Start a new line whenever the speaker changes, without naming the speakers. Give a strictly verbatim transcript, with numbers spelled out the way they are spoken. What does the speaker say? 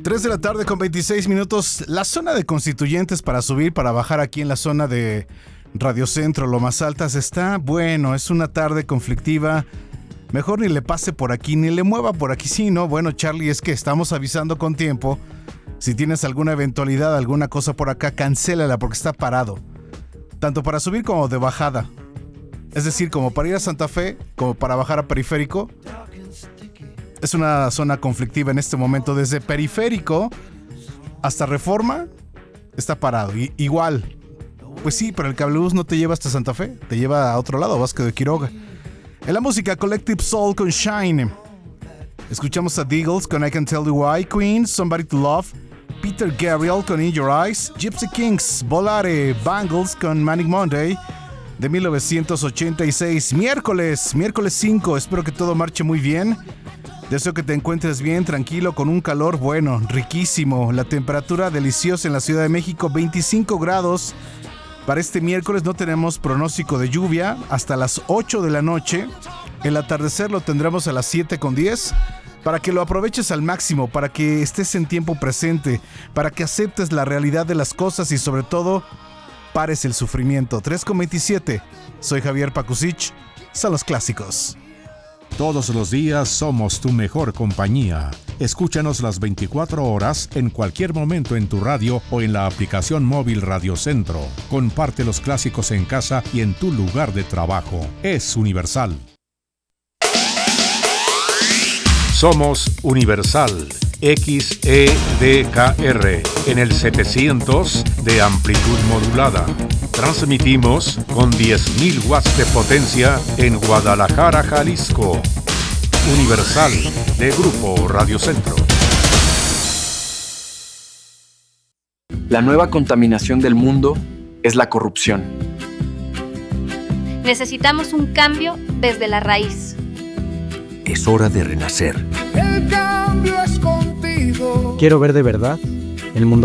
tres de la tarde con veintiséis minutos. La zona de Constituyentes para subir, para bajar aquí en la zona de Radio Centro, Lomas Altas, está bueno. Es una tarde conflictiva. Mejor ni le pase por aquí, ni le mueva por aquí. Sí, ¿no? Bueno, Charlie, es que estamos avisando con tiempo. Si tienes alguna eventualidad, alguna cosa por acá, cancélala porque está parado. Tanto para subir como de bajada. Es decir, como para ir a Santa Fe, como para bajar a Periférico. Es una zona conflictiva en este momento. Desde Periférico hasta Reforma está parado. Y, igual, pues sí, pero el cablebús no te lleva hasta Santa Fe, te lleva a otro lado, a Vasco de Quiroga. En la música, Collective Soul con Shine. Escuchamos a The Eagles con I Can Tell You Why, Queen, Somebody to Love, Peter Gabriel con In Your Eyes, Gypsy Kings, Volare, Bangles con Manic Monday de mil novecientos ochenta y seis. Miércoles, miércoles cinco, espero que todo marche muy bien. Deseo que te encuentres bien, tranquilo, con un calor bueno, riquísimo. La temperatura deliciosa en la Ciudad de México, veinticinco grados. Para este miércoles no tenemos pronóstico de lluvia hasta las ocho de la noche. El atardecer lo tendremos a las siete con diez. Para que lo aproveches al máximo, para que estés en tiempo presente, para que aceptes la realidad de las cosas y sobre todo, pares el sufrimiento. tres con veintisiete. Soy Javier Pakusich. Son los clásicos.
Todos los días somos tu mejor compañía. Escúchanos las veinticuatro horas en cualquier momento en tu radio o en la aplicación móvil Radio Centro. Comparte los clásicos en casa y en tu lugar de trabajo. Es Universal. Somos Universal. X E D K R en el setecientos de amplitud modulada. Transmitimos con diez mil watts de potencia en Guadalajara, Jalisco. Universal de Grupo Radio Centro.
La nueva contaminación del mundo es la corrupción.
Necesitamos un cambio desde la raíz.
Es hora de renacer.
El cambio es contigo.
Quiero ver de verdad el mundo